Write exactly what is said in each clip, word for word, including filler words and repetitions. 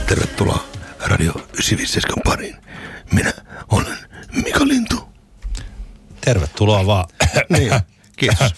tervetuloa Radio yhdeksänsataaviisikymmentäseitsemän pariin. Minä olen Mika Lintu. Tervetuloa vaan. Niin, kiitos.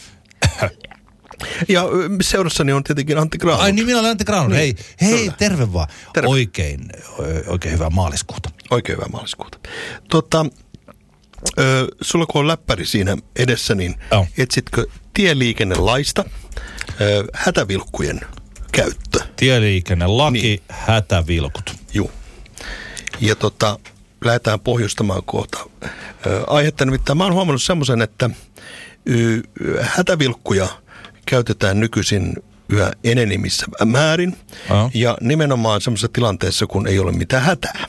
Ja seurassani on tietenkin Antti Granlund. Ai niin, minä olen Antti Granlund. Hei, hei, Kyllä. terve vaan. Terve. Oikein, oikein hyvää maaliskuuta. Oikein hyvää maaliskuuta. Tota, ö, sulla kun on läppäri siinä edessä, niin oh. etsitkö tieliikennelaista ö, hätävilkkujen käyttö? Tieliikennelaki, Niin. hätävilkut. Juu. Ja tota, lähdetään pohjustamaan kohta ö, aihetta. Nimittäin mä oon huomannut semmoisen, että y, hätävilkkuja käytetään nykyisin yhä enenemissä määrin. Oh. Ja nimenomaan semmoisessa tilanteessa, kun ei ole mitään hätää.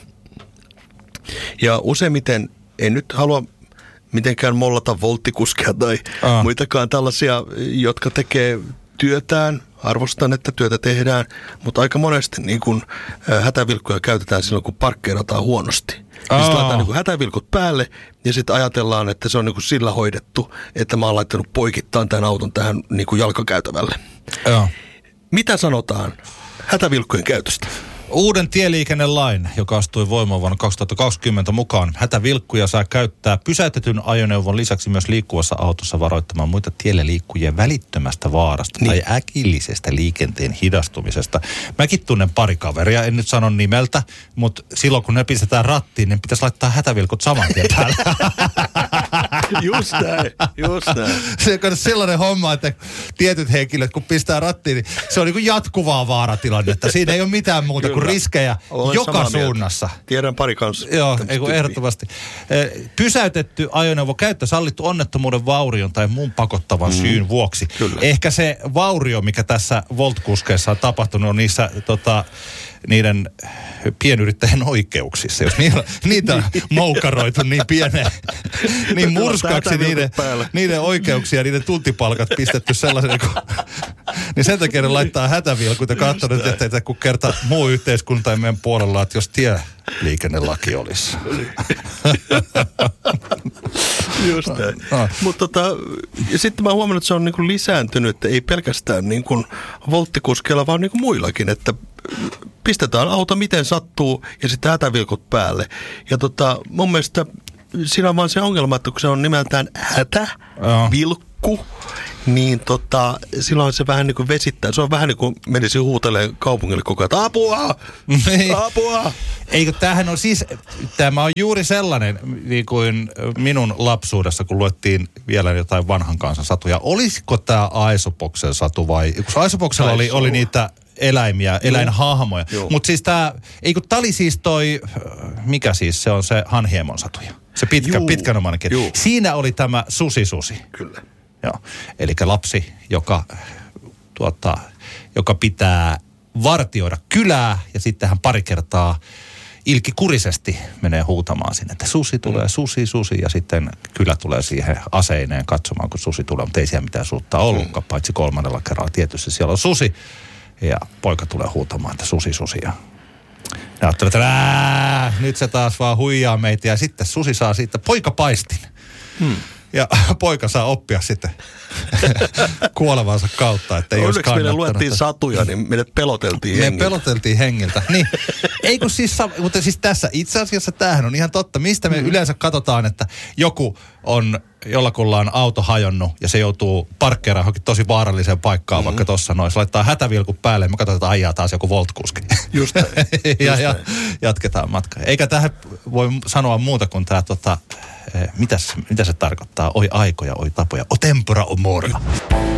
Ja useimmiten, en nyt halua mitenkään mollata volttikuskia tai oh. muitakaan tällaisia, jotka tekee työtään. Arvostan, että työtä tehdään, mutta aika monesti niin kun, ä, hätävilkkuja käytetään silloin, kun parkkeerataan huonosti. Oh. Sitten laitetaan niin kun hätävilkut päälle ja sitten ajatellaan, että se on niin kun sillä hoidettu, että mä oon laittanut poikittain tämän auton tähän niin kun jalkakäytävälle. Oh. Mitä sanotaan hätävilkkujen käytöstä? Uuden tieliikennelain, joka astui voimaan vuonna kaksituhattakaksikymmentä mukaan, hätävilkkuja saa käyttää pysäytetyn ajoneuvon lisäksi myös liikkuvassa autossa varoittamaan muita tielle liikkujia välittömästä vaarasta niin. tai äkillisestä liikenteen hidastumisesta. Mäkin tunnen pari kaveria, en nyt sano nimeltä, mutta silloin kun ne pistetään rattiin, niin pitäisi laittaa hätävilkut saman tien päälle. Just näin, just näin. Se on sellainen homma, että tietyt henkilöt kun pistää rattiin, niin se on niin kuin jatkuvaa vaaratilannetta. Siinä ei ole mitään muuta kuin riskejä olen joka suunnassa. Tiedän pari kanssa. Joo, ei kun ehdottomasti. Pysäytetty ajoneuvo käyttö sallittu onnettomuuden, vaurion tai muun pakottavan mm. syyn vuoksi. Kyllä. Ehkä se vaurio, mikä tässä Volt-kuskeissa on tapahtunut, on niissä tota, niiden pienyrittäjien oikeuksissa. Jos niitä, niitä on moukaroitu niin pieneen, niin murskaksi niiden, niiden oikeuksia, niiden tuntipalkat pistetty sellaisen, kun, niin sen takia ne laittaa hätävilkut ja katsonut, että, että kun kerta muu yhteiskunta ei meidän puolella, että jos tieliikennelaki olisi. Just näin. No. Mutta tota, sitten mä oon huomannut, että se on niinku lisääntynyt, että ei pelkästään niinku volttikuskeilla, vaan niinku muillakin, että pistetään auto miten sattuu ja sitten hätävilkut päälle. Ja tota, mun mielestä siinä on vaan se ongelma, että kun se on nimeltään hätävilkku, niin tota, silloin se vähän niin kuin vesittää. Se on vähän niin kuin menisi huutelemaan kaupungille koko ajan, että apua, apua. Eikö tämähän on siis, tämä on juuri sellainen niin kuin minun lapsuudessa, kun luettiin vielä jotain vanhan kansan satuja. Olisiko tämä Aesopoksen satu vai, kun Aesopoksella oli, oli niitä eläimiä, eläinhahmoja. Mutta siis tämä, eikö tämä oli siis toi, mikä siis se on se Hanhiemon satuja? Se pitkä, pitkänomainen kirja. Siinä oli tämä susi-susi. Kyllä. Joo, eli lapsi, joka, tuota, joka pitää vartioida kylää ja sitten hän pari kertaa ilkikurisesti menee huutamaan sinne, että susi tulee, susi, susi ja sitten kylä tulee siihen aseineen katsomaan, kun susi tulee, mutta ei siellä mitään suutta ollutkaan, paitsi kolmannella kerralla tietysti siellä on susi ja poika tulee huutamaan, että susi, susi ja ne ajattelee, että nyt se taas vaan huijaa meitä ja sitten susi saa siitä poikapaistin. Hmm. Ja poika saa oppia sitten kuolevansa kautta, että ei olisi kannattanut. Onneksi meille luettiin satuja, niin meidät peloteltiin hengiltä. Me peloteltiin hengiltä. Niin, ei kun siis, mutta siis tässä itse asiassa tämähän on ihan totta. Mistä me mm. yleensä katsotaan, että joku on, jollakulla on auto hajonnut ja se joutuu parkkeeraan johonkin tosi vaaralliseen paikkaan, mm. vaikka tuossa noin. Se laittaa hätävilkut päälle ja me katsotaan, että ajaa taas joku voltkuski. Just näin. ja, Just ja näin. Jatketaan matkaa. Eikä tähän voi sanoa muuta kuin tämä tota, Mitäs, mitä se tarkoittaa? Oi aikoja, oi tapoja. O tempora, o mora.